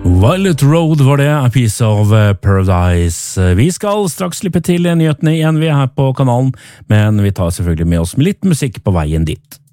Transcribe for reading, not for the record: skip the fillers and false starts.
Violet Road var det, A Piece of Paradise. Vi skal straks slippe til nyhetene igjen, vi her på kanalen, men vi tar selvfølgelig med oss litt musikk på veien dit.